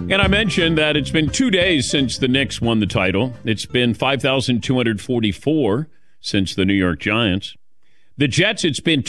And I mentioned that it's been 2 days since the Knicks won the title. It's been 5,244 since the New York Giants. The Jets, it's been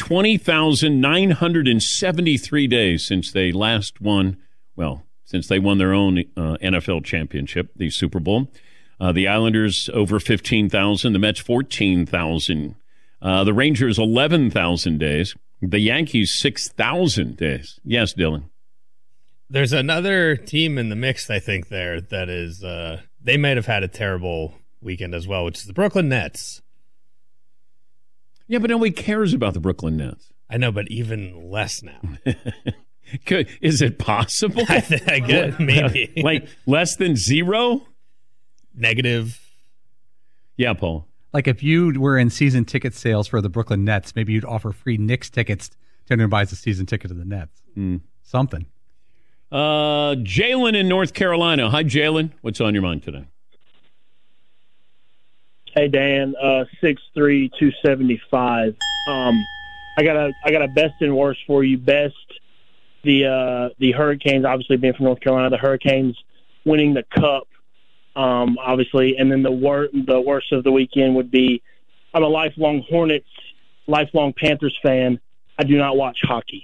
20,973 days since they last won, since they won their own NFL championship, the Super Bowl. The Islanders, over 15,000. The Mets, 14,000. The Rangers, 11,000 days. The Yankees, 6,000 days. Yes, Dylan. There's another team in the mix, I think, there that is, they might have had a terrible weekend as well, which is the Brooklyn Nets. Yeah, but nobody cares about the Brooklyn Nets. I know, but even less now. Is it possible? I guess, maybe. Like less than zero? Negative. Yeah, Paul. Like if you were in season ticket sales for the Brooklyn Nets, maybe you'd offer free Knicks tickets to anyone who buys a season ticket to the Nets. Something. Jalen in North Carolina. Hi, Jalen. What's on your mind today? Hey, Dan. 6'3", 275. I got a best and worst for you. Best, the Hurricanes, obviously being from North Carolina, the Hurricanes winning the Cup, obviously, and then the worst of the weekend would be, I'm a lifelong Hornets, lifelong Panthers fan. I do not watch hockey.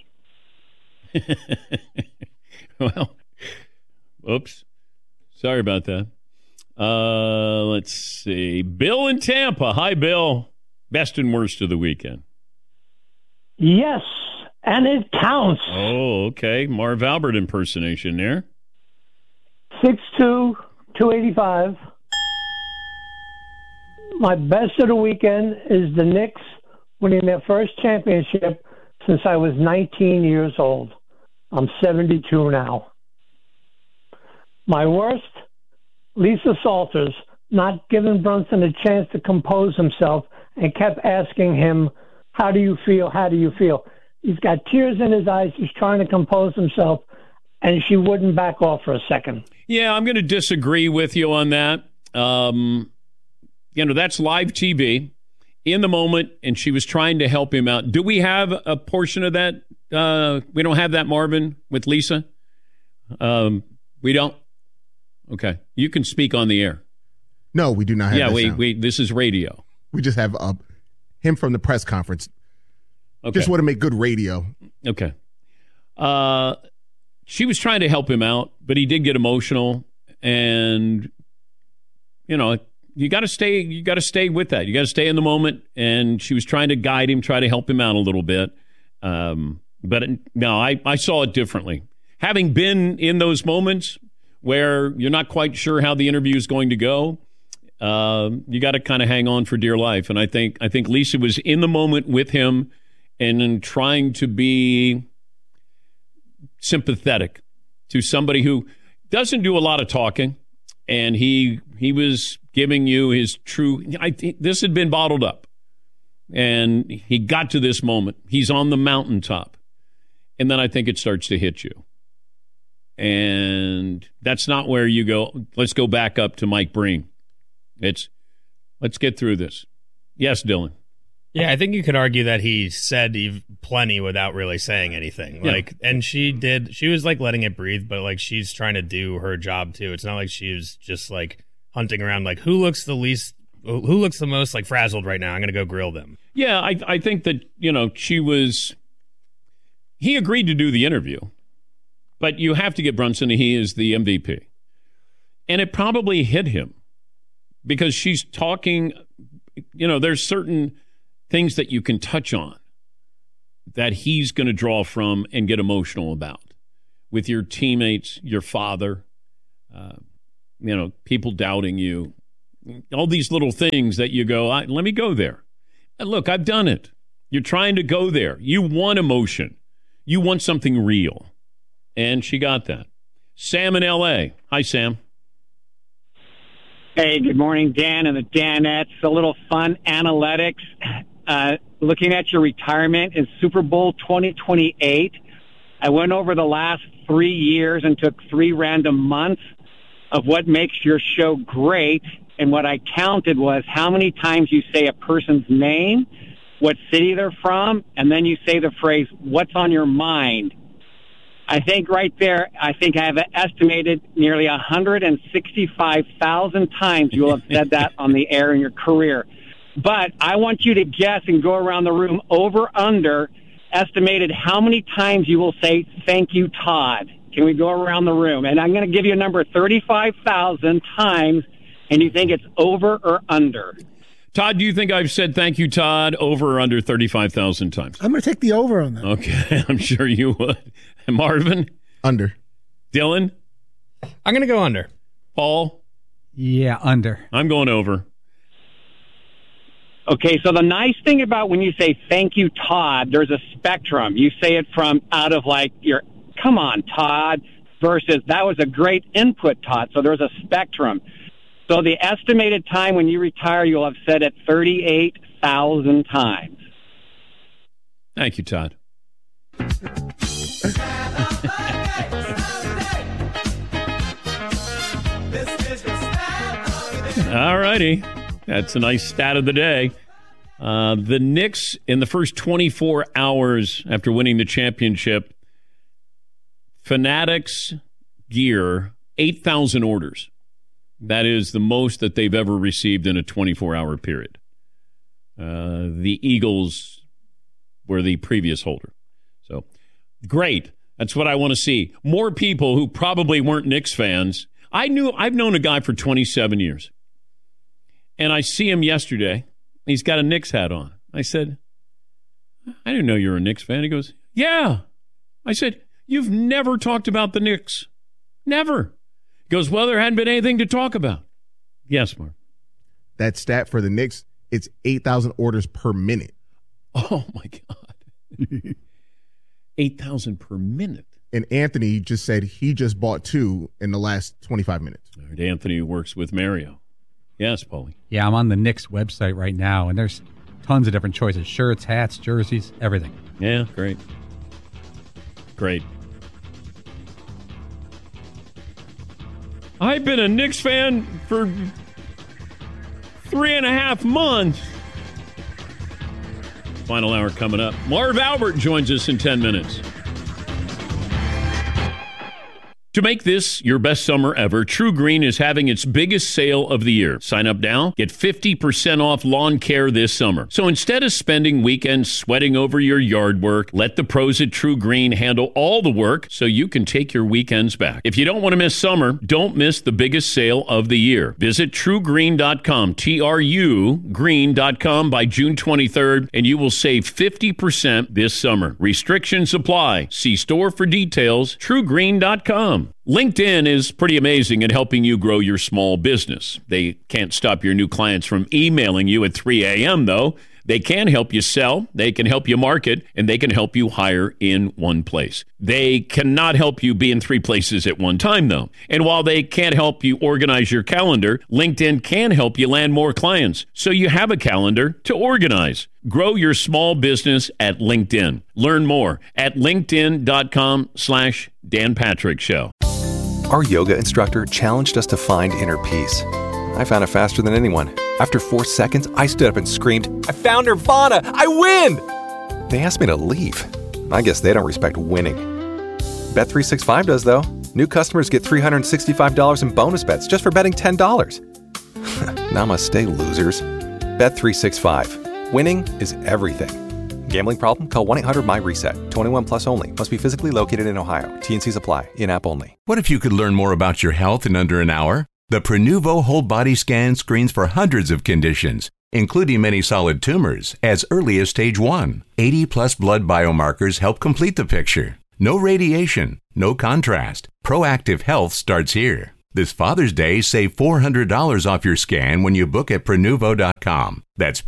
Well, oops. Sorry about that. Let's see. Bill in Tampa. Hi, Bill. Best and worst of the weekend. Yes, and it counts. Oh, okay. Marv Albert impersonation there. 6'2", 285. My best of the weekend is the Knicks winning their first championship since I was 19 years old. I'm 72 now. My worst, Lisa Salters not giving Brunson a chance to compose himself and kept asking him, how do you feel? How do you feel? He's got tears in his eyes. He's trying to compose himself, and she wouldn't back off for a second. Yeah, I'm going to disagree with you on that. That's live TV in the moment, and she was trying to help him out. Do we have a portion of that? We don't have that, Marvin, with Lisa? We don't? Okay. You can speak on the air. No, we do not have that sound. This is radio. We just have him from the press conference. Okay. Just want to make good radio. Okay. She was trying to help him out, but he did get emotional, and you got to stay with that. You got to stay in the moment, and she was trying to guide him, try to help him out a little bit. But no, I saw it differently. Having been in those moments where you're not quite sure how the interview is going to go, you got to kind of hang on for dear life. And I think Lisa was in the moment with him and trying to be sympathetic to somebody who doesn't do a lot of talking, and he was giving you his true. I think this had been bottled up, and he got to this moment. He's on the mountaintop, and then I think it starts to hit you, and that's not where you go. Let's go back up to Mike Breen. Let's get through this. Yes, Dylan. Yeah, I think you could argue that he said plenty without really saying anything. Yeah. And she was like letting it breathe, but like she's trying to do her job too. It's not like she was just like hunting around like who looks the most like frazzled right now. I'm going to go grill them. Yeah, I think that, he agreed to do the interview, but you have to get Brunson. He is the MVP. And it probably hit him because she's talking, there's certain things that you can touch on that he's going to draw from and get emotional about with your teammates, your father, people doubting you, all these little things that you go, let me go there. And look, I've done it. You're trying to go there. You want emotion. You want something real. And she got that. Sam in L.A. Hi, Sam. Hey, good morning, Dan and the Danettes. A little fun analytics. Looking at your retirement in Super Bowl 2028, I went over the last 3 years and took 3 random months of what makes your show great. And what I counted was how many times you say a person's name, what city they're from, and then you say the phrase, what's on your mind? I think right there, I have estimated nearly 165,000 times you will have said that on the air in your career. But I want you to guess and go around the room over, under, estimated how many times you will say, thank you, Todd. Can we go around the room? And I'm going to give you a number, 35,000 times, and you think it's over or under. Todd, do you think I've said thank you, Todd, over or under 35,000 times? I'm going to take the over on that. Okay, I'm sure you would. And Marvin? Under. Dylan? I'm going to go under. Paul? Yeah, under. I'm going over. Okay, so the nice thing about when you say thank you, Todd, there's a spectrum. You say it from out of like your, come on, Todd, versus that was a great input, Todd. So there's a spectrum. So the estimated time when you retire, you'll have said it 38,000 times. Thank you, Todd. All righty. That's a nice stat of the day. The Knicks, in the first 24 hours after winning the championship, Fanatics gear, 8,000 orders. That is the most that they've ever received in a 24-hour period. The Eagles were the previous holder. So, great. That's what I want to see. More people who probably weren't Knicks fans. I've known a guy for 27 years. And I see him yesterday. He's got a Knicks hat on. I said, I didn't know you were a Knicks fan. He goes, yeah. I said, you've never talked about the Knicks. Never. He goes, well, there hadn't been anything to talk about. Yes, Mark. That stat for the Knicks, it's 8,000 orders per minute. Oh, my God. 8,000 per minute. And Anthony just said he just bought 2 in the last 25 minutes. All right, Anthony works with Mario. Yes, Paulie. Yeah, I'm on the Knicks website right now, and there's tons of different choices. Shirts, hats, jerseys, everything. Yeah, great. Great. I've been a Knicks fan for 3.5 months. Final hour coming up. Marv Albert joins us in 10 minutes. To make this your best summer ever, True Green is having its biggest sale of the year. Sign up now, get 50% off lawn care this summer. So instead of spending weekends sweating over your yard work, let the pros at True Green handle all the work so you can take your weekends back. If you don't want to miss summer, don't miss the biggest sale of the year. Visit TrueGreen.com, T-R-U Green.com by June 23rd, and you will save 50% this summer. Restrictions apply. See store for details, TrueGreen.com. LinkedIn is pretty amazing at helping you grow your small business. They can't stop your new clients from emailing you at 3 a.m., though. They can help you sell, they can help you market, and they can help you hire in one place. They cannot help you be in 3 places at one time, though. And while they can't help you organize your calendar, LinkedIn can help you land more clients, so you have a calendar to organize. Grow your small business at LinkedIn. Learn more at linkedin.com/Dan Patrick Show. Our yoga instructor challenged us to find inner peace. I found it faster than anyone. After 4 seconds, I stood up and screamed, I found Nirvana! I win! They asked me to leave. I guess they don't respect winning. Bet365 does, though. New customers get $365 in bonus bets just for betting $10. Namaste, losers. Bet365. Winning is everything. Gambling problem? Call 1-800-MY-RESET. 21 plus only. Must be physically located in Ohio. T&Cs apply. In-app only. What if you could learn more about your health in under an hour? The Prenuvo whole body scan screens for hundreds of conditions, including many solid tumors, as early as stage 1. 80-plus blood biomarkers help complete the picture. No radiation, no contrast. Proactive health starts here. This Father's Day, save $400 off your scan when you book at Prenuvo.com. That's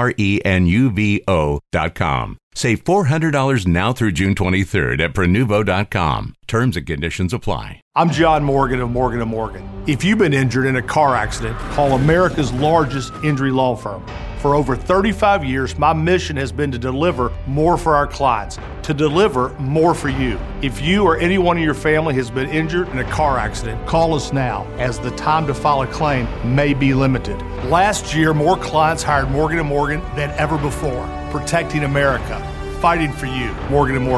Prenuvo.com. Save $400 now through June 23rd at Prenuvo.com. Terms and conditions apply. I'm John Morgan of Morgan & Morgan. If you've been injured in a car accident, call America's largest injury law firm. For over 35 years, my mission has been to deliver more for our clients, to deliver more for you. If you or anyone in your family has been injured in a car accident, call us now, as the time to file a claim may be limited. Last year, more clients hired Morgan & Morgan than ever before, protecting America, fighting for you. Morgan & Morgan.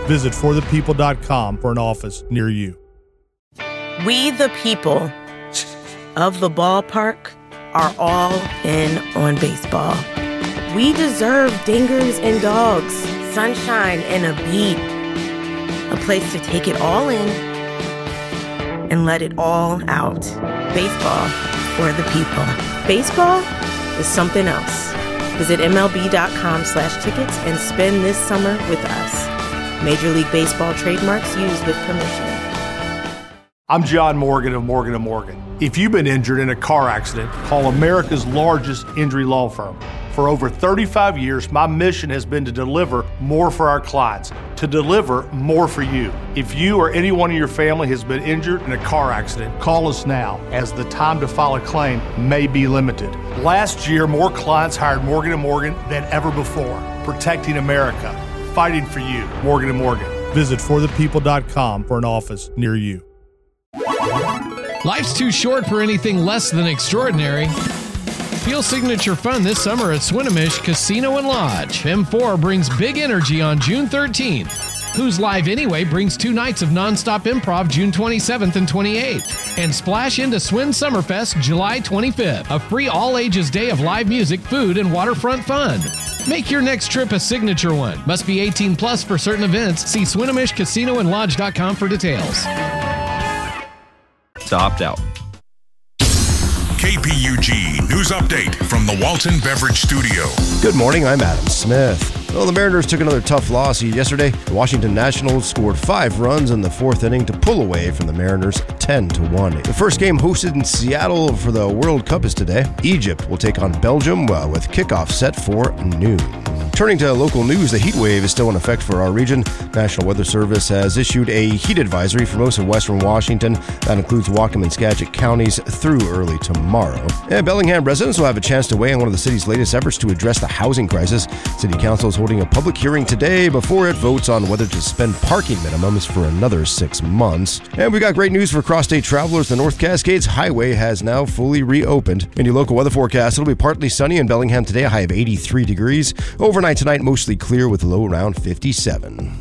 Visit forthepeople.com for an office near you. We the people of the ballpark are all in on baseball. We deserve dingers and dogs, sunshine and a beat. A place to take it all in and let it all out. Baseball for the people. Baseball is something else. Visit MLB.com/tickets and spend this summer with us. Major League Baseball trademarks used with permission. I'm John Morgan of Morgan & Morgan. If you've been injured in a car accident, call America's largest injury law firm. For over 35 years, my mission has been to deliver more for our clients, to deliver more for you. If you or anyone in your family has been injured in a car accident, call us now, as the time to file a claim may be limited. Last year, more clients hired Morgan & Morgan than ever before, protecting America, fighting for you. Morgan & Morgan. Visit forthepeople.com for an office near you. Life's too short for anything less than extraordinary. Feel signature fun this summer at Swinomish Casino and Lodge. M4 brings big energy on June 13th. Who's Live Anyway brings 2 nights of nonstop improv June 27th and 28th. And splash into Swin Summerfest July 25th, a free all-ages day of live music, food, and waterfront fun. Make your next trip a signature one. Must be 18 plus for certain events. See SwinomishCasinoandLodge.com for details. To opt out. KPUG News Update from the Walton Beverage Studio. Good morning, I'm Adam Smith. Well, the Mariners took another tough loss yesterday. The Washington Nationals scored 5 runs in the 4th inning to pull away from the Mariners 10-1. The first game hosted in Seattle for the World Cup is today. Egypt will take on Belgium with kickoff set for noon. Turning to local news, the heat wave is still in effect for our region. National Weather Service has issued a heat advisory for most of western Washington. That includes Whatcom and Skagit counties through early tomorrow. And Bellingham residents will have a chance to weigh in on one of the city's latest efforts to address the housing crisis. City Council is holding a public hearing today before it votes on whether to suspend parking minimums for another 6 months. And we got great news for cross-state travelers. The North Cascades Highway has now fully reopened. In your local weather forecast, it'll be partly sunny in Bellingham today, a high of 83 degrees. Overnight tonight, mostly clear with a low around 57.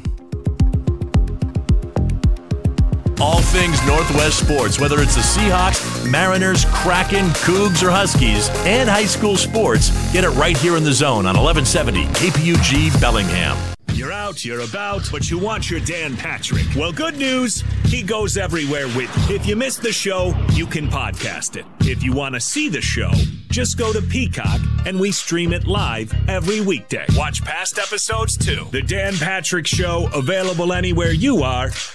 All things Northwest sports, whether it's the Seahawks, Mariners, Kraken, Cougs, or Huskies, and high school sports, get it right here in the zone on 1170 KPUG Bellingham. You're out, you're about, but you want your Dan Patrick. Well, good news, he goes everywhere with you. If you missed the show, you can podcast it. If you want to see the show, just go to Peacock, and we stream it live every weekday. Watch past episodes, too. The Dan Patrick Show, available anywhere you are